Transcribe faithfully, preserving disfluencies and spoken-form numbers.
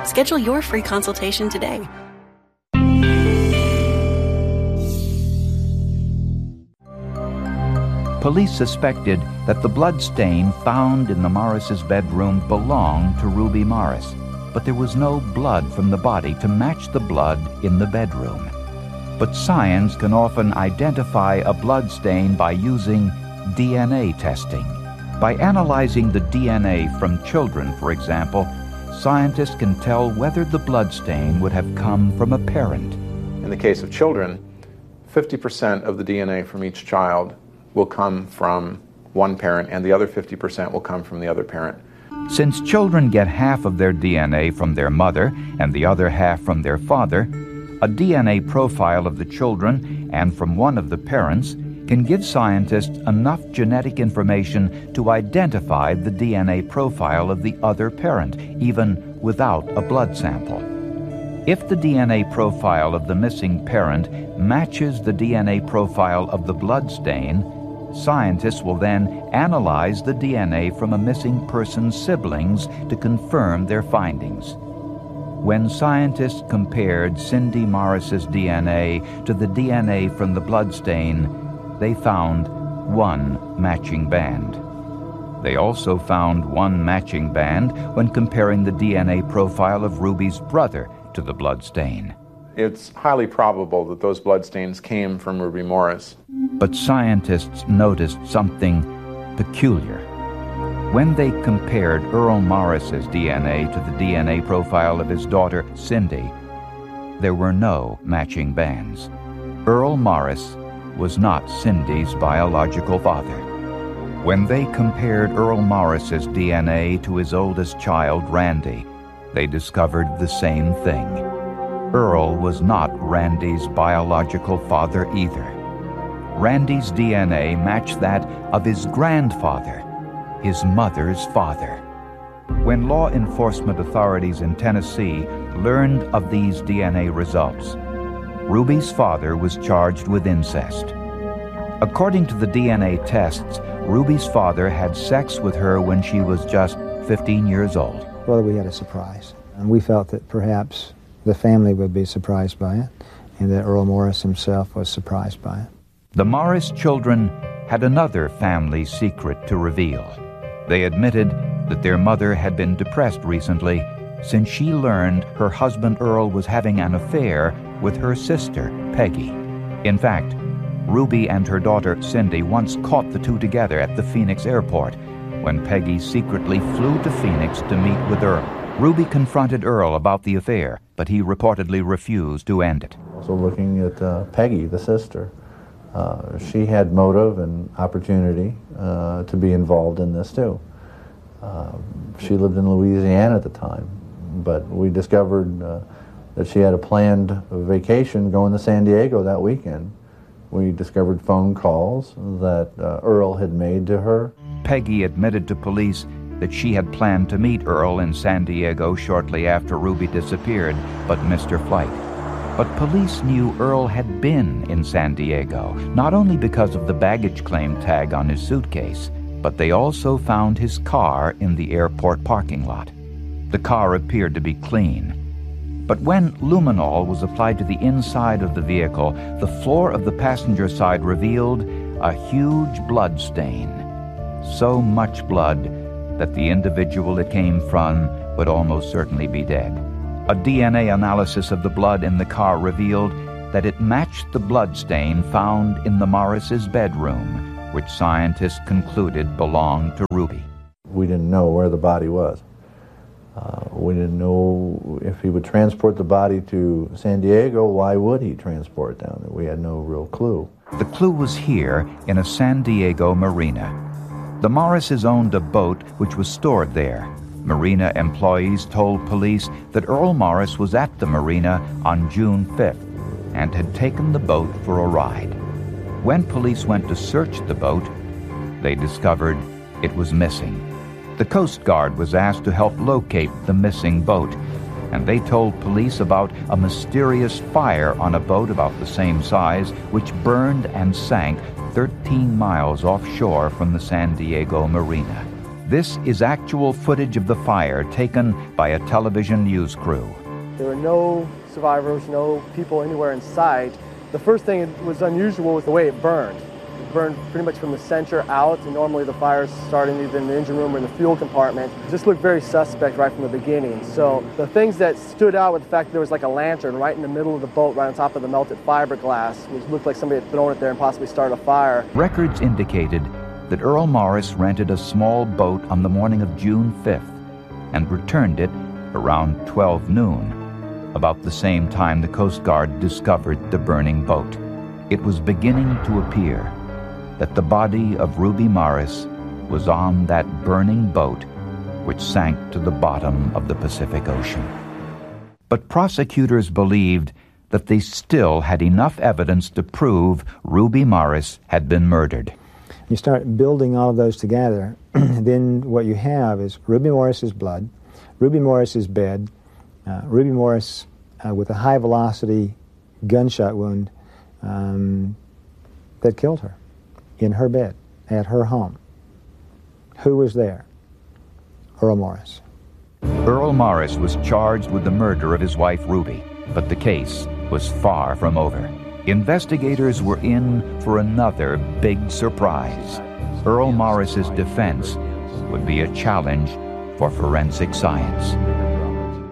Schedule your free consultation today. Police suspected that the blood stain found in the Morris's bedroom belonged to Ruby Morris, but there was no blood from the body to match the blood in the bedroom. But science can often identify a blood stain by using D N A testing. By analyzing the D N A from children, for example, scientists can tell whether the blood stain would have come from a parent. In the case of children, fifty percent of the D N A from each child will come from one parent, and the other fifty percent will come from the other parent. Since children get half of their D N A from their mother and the other half from their father, a D N A profile of the children and from one of the parents can give scientists enough genetic information to identify the D N A profile of the other parent, even without a blood sample. If the D N A profile of the missing parent matches the D N A profile of the blood stain, scientists will then analyze the D N A from a missing person's siblings to confirm their findings. When scientists compared Cindy Morris's D N A to the D N A from the blood stain, they found one matching band. They also found one matching band when comparing the D N A profile of Ruby's brother to the blood stain. It's highly probable that those bloodstains came from Ruby Morris. But scientists noticed something peculiar. When they compared Earl Morris's D N A to the D N A profile of his daughter, Cindy, there were no matching bands. Earl Morris was not Cindy's biological father. When they compared Earl Morris's D N A to his oldest child, Randy, they discovered the same thing. Earl was not Randy's biological father either. Randy's D N A matched that of his grandfather, his mother's father. When law enforcement authorities in Tennessee learned of these D N A results, Ruby's father was charged with incest. According to the D N A tests, Ruby's father had sex with her when she was just fifteen years old. Well, we had a surprise, and we felt that perhaps the family would be surprised by it, and that Earl Morris himself was surprised by it. The Morris children had another family secret to reveal. They admitted that their mother had been depressed recently since she learned her husband Earl was having an affair with her sister, Peggy. In fact, Ruby and her daughter, Cindy, once caught the two together at the Phoenix airport when Peggy secretly flew to Phoenix to meet with Earl. Ruby confronted Earl about the affair, but he reportedly refused to end it. Also looking at uh, Peggy, the sister. Uh, she had motive and opportunity uh, to be involved in this too. Uh, she lived in Louisiana at the time, but we discovered uh, that she had a planned vacation going to San Diego that weekend. We discovered phone calls that uh, Earl had made to her. Peggy admitted to police that she had planned to meet Earl in San Diego shortly after Ruby disappeared, but missed her flight. But police knew Earl had been in San Diego, not only because of the baggage claim tag on his suitcase, but they also found his car in the airport parking lot. The car appeared to be clean. But when luminol was applied to the inside of the vehicle, the floor of the passenger side revealed a huge blood stain. So much blood that the individual it came from would almost certainly be dead. A D N A analysis of the blood in the car revealed that it matched the blood stain found in the Morris's bedroom, which scientists concluded belonged to Ruby. We didn't know where the body was. Uh, we didn't know if he would transport the body to San Diego. Why would he transport it down there? We had no real clue. The clue was here in a San Diego marina. The Morrises owned a boat which was stored there. Marina employees told police that Earl Morris was at the marina on June fifth and had taken the boat for a ride. When police went to search the boat, they discovered it was missing. The Coast Guard was asked to help locate the missing boat, and they told police about a mysterious fire on a boat about the same size which burned and sank thirteen miles offshore from the San Diego marina. This is actual footage of the fire taken by a television news crew. There were no survivors, no people anywhere in sight. The first thing that was unusual was the way it burned. It burned pretty much from the center out, and normally the fire's starting either in the engine room or in the fuel compartment. It just looked very suspect right from the beginning. So the things that stood out with the fact that there was like a lantern right in the middle of the boat, right on top of the melted fiberglass, which looked like somebody had thrown it there and possibly started a fire. Records indicated that Earl Morris rented a small boat on the morning of June fifth and returned it around twelve noon, about the same time the Coast Guard discovered the burning boat. It was beginning to appear that the body of Ruby Morris was on that burning boat which sank to the bottom of the Pacific Ocean. But prosecutors believed that they still had enough evidence to prove Ruby Morris had been murdered. You start building all of those together, then what you have is Ruby Morris's blood, Ruby Morris's bed, uh, Ruby Morris uh, with a high-velocity gunshot wound um, that killed her in her bed at her home. Who was there? Earl Morris. Earl Morris was charged with the murder of his wife Ruby, but the case was far from over. Investigators were in for another big surprise. Earl Morris's defense would be a challenge for forensic science.